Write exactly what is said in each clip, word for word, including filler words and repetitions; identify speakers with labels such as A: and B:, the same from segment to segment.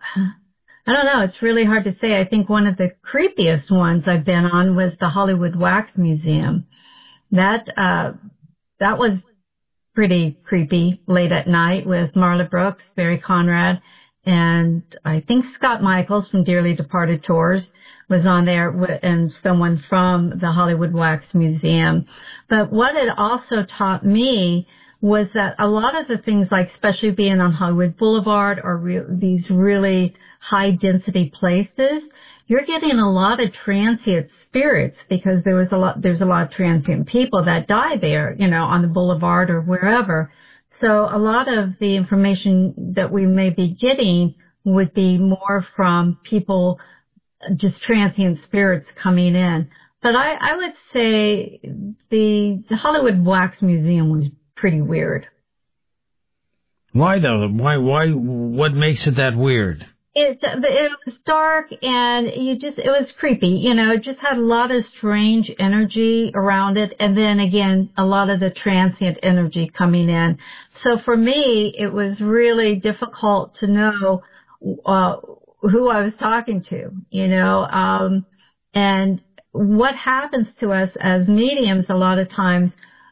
A: I don't know. It's really hard to say. I think one of the creepiest ones I've been on was the Hollywood Wax Museum. That, uh, that was pretty creepy late at night with Marla Brooks, Barry Conrad, and I think Scott Michaels from Dearly Departed Tours was on there, and someone from the Hollywood Wax Museum. But what it also taught me was that a lot of the things, like especially being on Hollywood Boulevard or re- these really high density places, you're getting a lot of transient spirits because there was a lot, there's a lot of transient people that die there, you know, on the boulevard or wherever. So a lot of the information that we may be getting would be more from people, just transient spirits coming in. But I, I would say the, the Hollywood Wax Museum was pretty weird.
B: Why though? Why, why, what makes it that weird?
A: It, it was dark and you just, it was creepy, you know, it just had a lot of strange energy around it. And then again, a lot of the transient energy coming in. So for me, it was really difficult to know, uh, who I was talking to, you know, um, and what happens to us as mediums a lot of times,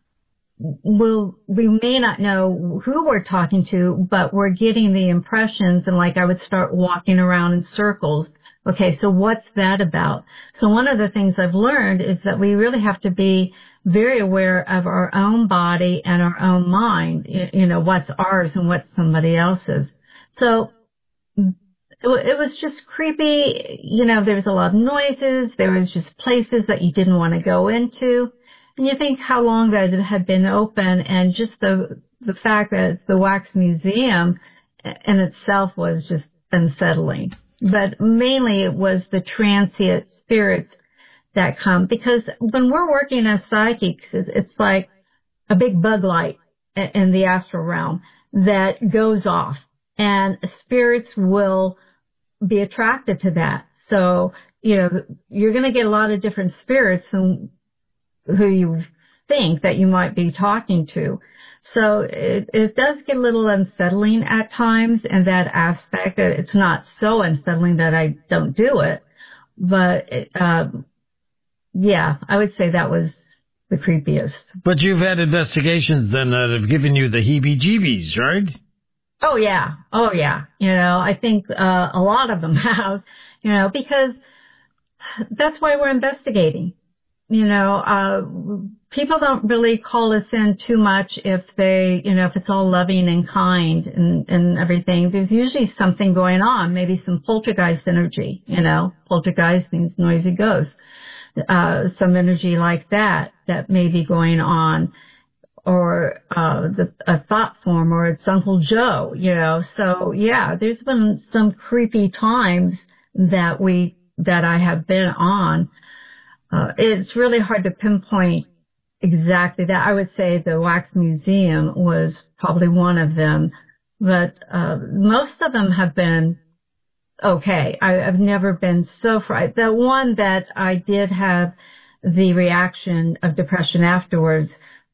A: we'll, we may not know who we're talking to, but we're getting the impressions, and like I would start walking around in circles. Okay, so what's that about? So one of the things I've learned is that we really have to be very aware of our own body and our own mind, you know, what's ours and what's somebody else's. So it was just creepy. You know, there was a lot of noises. There was just places that you didn't want to go into. And you think how long that it had been open, and just the the fact that it's the Wax Museum in itself was just unsettling. But mainly it was the transient spirits that come, because when we're working as psychics, it's like a big bug light in the astral realm that goes off, and spirits will be attracted to that. So, you know, you're going to get a lot of different spirits and who you think that you might be talking to. So it, it does get a little unsettling at times in that aspect. It's not so unsettling that I don't do it, but it, um, yeah, I would say that was the creepiest.
B: But you've had investigations then that have given you the heebie-jeebies, right?
A: Oh yeah, oh yeah. You know, I think uh, a lot of them have, you know, because that's why we're investigating. You know, uh, people don't really call us in too much if they, you know, if it's all loving and kind and, and everything. There's usually something going on, maybe some poltergeist energy, you know. Poltergeist means noisy ghost. Uh, some energy like that, that may be going on. Or, uh, the, a thought form, or it's Uncle Joe, you know. So, yeah, there's been some creepy times that we, that I have been on. Uh, it's really hard to pinpoint exactly that. I would say the Wax Museum was probably one of them, but uh, most of them have been okay. I, I've never been so frightened. The one that I did have the reaction of depression afterwards,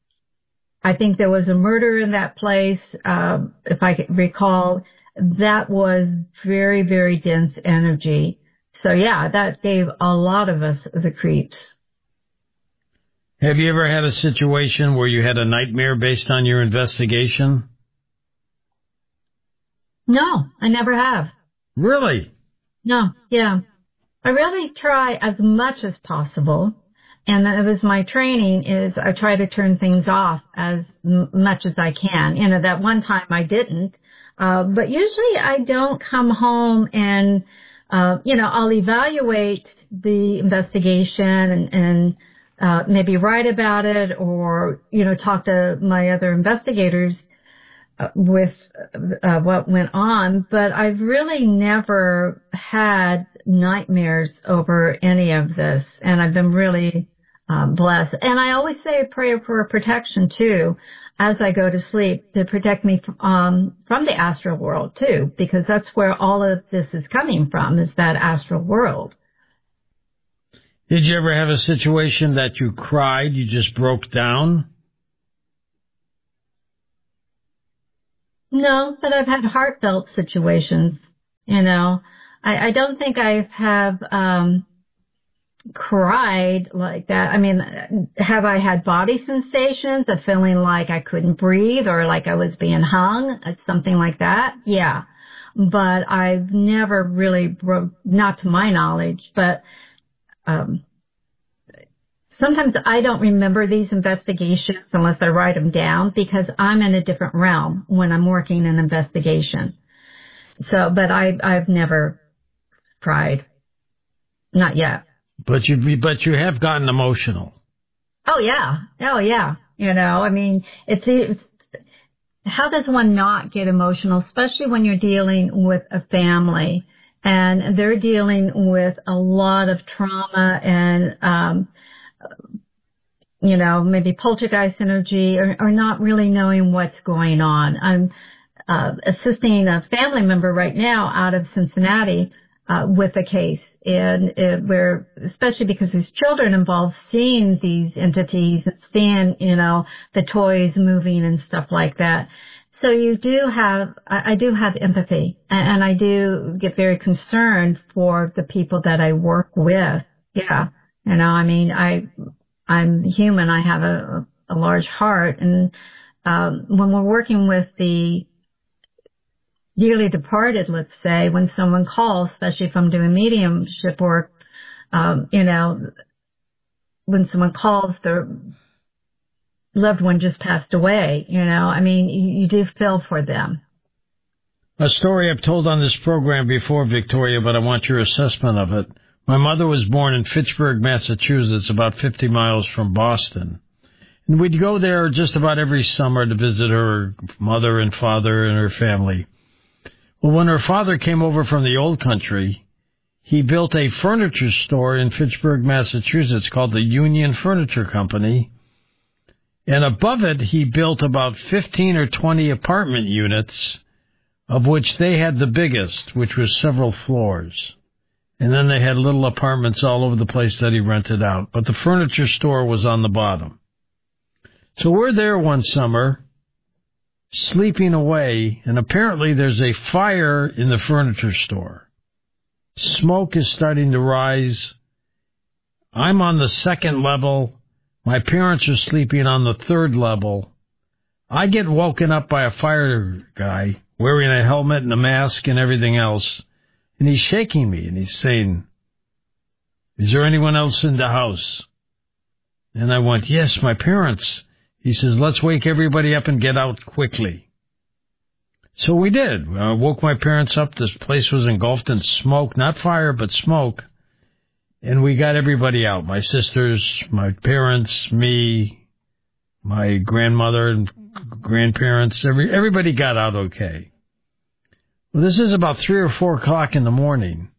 A: I think there was a murder in that place, uh, if I can recall. That was very, very dense energy. So, yeah, that gave a lot of us the creeps.
B: Have you ever had a situation where you had a nightmare based on your investigation?
A: No, I never have.
B: Really?
A: No, yeah. I really try as much as possible. And that was my training, is I try to turn things off as m- much as I can. You know, that one time I didn't. Uh, but usually I don't come home and... Uh, you know, I'll evaluate the investigation and, and uh, maybe write about it, or, you know, talk to my other investigators uh, with uh, what went on. But I've really never had nightmares over any of this, and I've been really um, blessed. And I always say a prayer for protection, too, as I go to sleep, to protect me from, um, from the astral world, too, because that's where all of this is coming from, is that astral world.
B: Did you ever have a situation that you cried, you just broke down?
A: No, but I've had heartfelt situations, You know, I, I don't think I have, um, cried like that. I mean, have I had body sensations of feeling like I couldn't breathe or like I was being hung? Something like that? Yeah. But I've never really broke, not to my knowledge, but, um, sometimes I don't remember these investigations unless I write them down because I'm in a different realm when I'm working an investigation. So, but I, I've never cried. Not yet.
B: But you, but you have gotten emotional.
A: Oh yeah. Oh yeah. You know, I mean, it's, it's, how does one not get emotional, especially when you're dealing with a family and they're dealing with a lot of trauma and, um, you know, maybe poltergeist energy or, or not really knowing what's going on. I'm uh, assisting a family member right now out of Cincinnati uh, with a case, and it, where, especially because there's children involved, seeing these entities and seeing, you know, the toys moving and stuff like that. So you do have, I, I do have empathy, and, and I do get very concerned for the people that I work with. Yeah, you know, I mean, I. I'm human. I have a, a large heart. And um, when we're working with the dearly departed, let's say, when someone calls, especially if I'm doing mediumship work, um, you know, when someone calls, their loved one just passed away, you know, I mean, you, you do feel for them.
B: A story I've told on this program before, Victoria, but I want your assessment of it. My mother was born in Fitchburg, Massachusetts, about fifty miles from Boston. And we'd go there just about every summer to visit her mother and father and her family. Well, when her father came over from the old country, he built a furniture store in Fitchburg, Massachusetts called the Union Furniture Company. And above it, he built about fifteen or twenty apartment units, of which they had the biggest, which was several floors. And then they had little apartments all over the place that he rented out. But the furniture store was on the bottom. So we're there one summer, sleeping away, and apparently there's a fire in the furniture store. Smoke is starting to rise. I'm on the second level. My parents are sleeping on the third level. I get woken up by a fire guy wearing a helmet and a mask and everything else. And he's shaking me, and he's saying, "Is there anyone else in the house?" And I went, "Yes, my parents." He says, "Let's wake everybody up and get out quickly." So we did. I woke my parents up. This place was engulfed in smoke, not fire, but smoke. And we got everybody out, my sisters, my parents, me, my grandmother and grandparents. Every, everybody got out okay. Well, this is about three or four o'clock in the morning.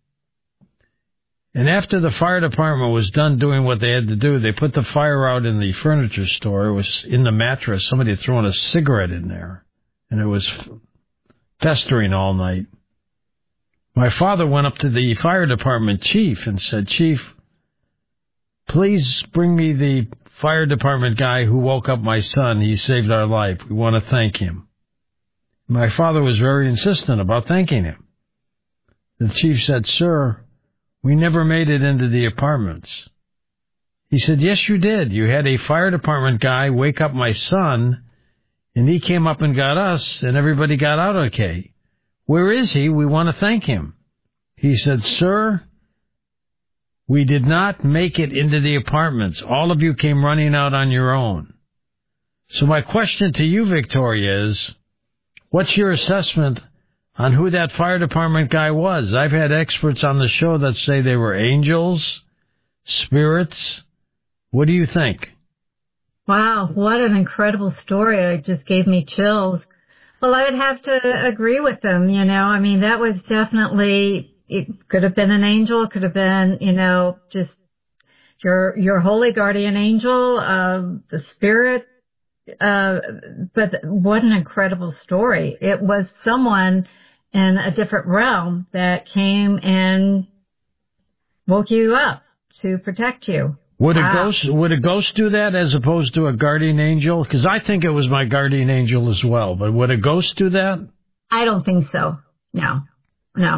B: And after the fire department was done doing what they had to do, they put the fire out in the furniture store. It was in the mattress. Somebody had thrown a cigarette in there, and it was festering all night. My father went up to the fire department chief and said, "Chief, please bring me the fire department guy who woke up my son. He saved our life. We want to thank him." My father was very insistent about thanking him. The chief said, "Sir, we never made it into the apartments." He said, "Yes, you did. You had a fire department guy wake up my son, and he came up and got us, and everybody got out okay. Where is he? We want to thank him." He said, "Sir, we did not make it into the apartments. All of you came running out on your own." So my question to you, Victoria, is, what's your assessment on who that fire department guy was? I've had experts on the show that say they were angels, spirits. What do you think?
A: Wow, what an incredible story. It just gave me chills. Well, I would have to agree with them, you know. I mean, that was definitely, it could have been an angel, it could have been, you know, just your your holy guardian angel, uh, the spirit. Uh, but what an incredible story. It was someone in a different realm that came and woke you up to protect you.
B: Would
A: wow.
B: a ghost would a ghost do that as opposed to a guardian angel? Because I think it was my guardian angel as well. But would a ghost do that?
A: I don't think so. No, no.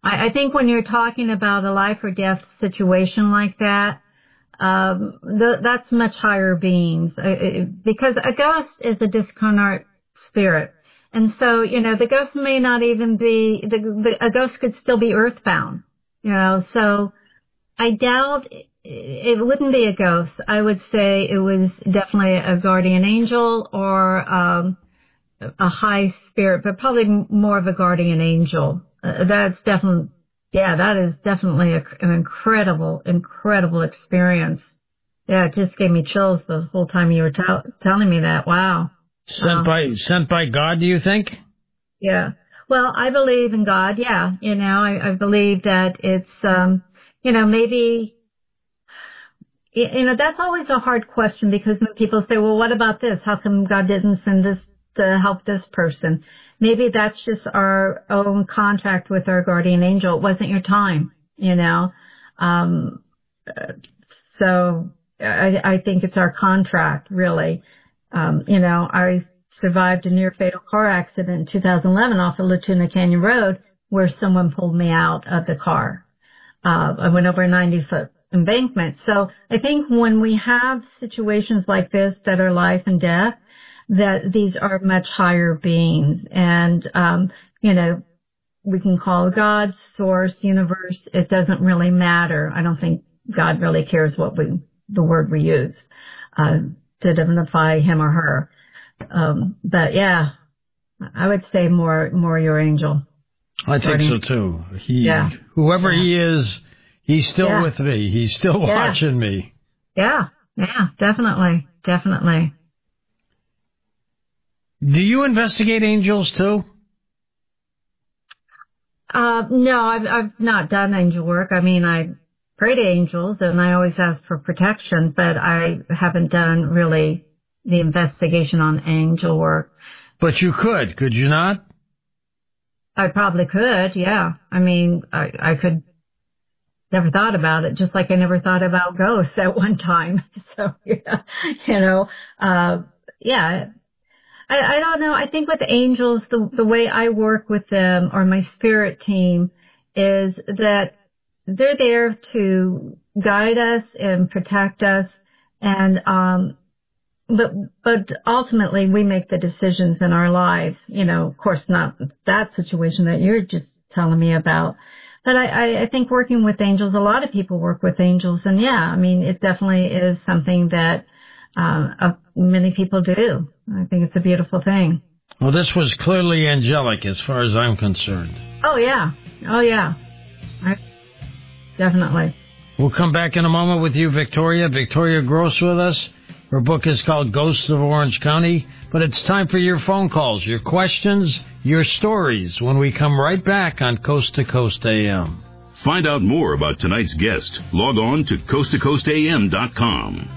A: I, I think when you're talking about a life or death situation like that, um, th- that's much higher beings, uh, it, because a ghost is a discarnate spirit. And so, you know, the ghost may not even be, the, the, a ghost could still be earthbound, you know, so I doubt it, it wouldn't be a ghost. I would say it was definitely a guardian angel or, um, a high spirit, but probably more of a guardian angel. Uh, that's definitely, yeah, that is definitely a, an incredible, incredible experience. Yeah, it just gave me chills the whole time you were t- telling me that. Wow.
B: Sent
A: wow.
B: by sent by God, do you think?
A: Yeah. Well, I believe in God. Yeah. You know, I, I believe that it's, um, you know, maybe, you know, that's always a hard question because when people say, well, what about this? How come God didn't send this to help this person? Maybe that's just our own contract with our guardian angel. It wasn't your time, you know. Um, so I, I think it's our contract, really. Um, you know, I survived a near fatal car accident in two thousand eleven off of Latuna Canyon Road where someone pulled me out of the car. Uh, I went over a ninety foot embankment. So I think when we have situations like this that are life and death, that these are much higher beings. And, um, you know, we can call God, source, universe. It doesn't really matter. I don't think God really cares what we, the word we use, uh, to identify him or her. Um, but yeah, I would say more, more your angel.
B: I think so too. He,
A: yeah.
B: whoever
A: yeah.
B: he is, he's still
A: yeah.
B: with me. He's still
A: yeah.
B: watching me.
A: Yeah. Yeah, definitely. Definitely.
B: Do you investigate angels too?
A: Uh, no, I've, I've not done angel work. I mean, I pray to angels and I always ask for protection, but I haven't done really the investigation on angel work.
B: But you could, could you not?
A: I probably could, yeah. I mean, I, I could, never thought about it, just like I never thought about ghosts at one time. So, yeah, you know, uh, yeah. I, I don't know. I think with angels, the, the way I work with them or my spirit team is that they're there to guide us and protect us. And, um, but, but ultimately we make the decisions in our lives, you know, of course, not that situation that you're just telling me about. But I, I, I think working with angels, a lot of people work with angels. And yeah, I mean, it definitely is something that, uh, uh many people do. I think it's a beautiful thing.
B: Well, this was clearly angelic as far as I'm concerned.
A: Oh, yeah. Oh, yeah. I, definitely.
B: We'll come back in a moment with you, Victoria. Victoria Gross with us. Her book is called Ghosts of Orange County. But it's time for your phone calls, your questions, your stories when we come right back on Coast to Coast A M.
C: Find out more about tonight's guest. Log on to coast to coast a m dot com.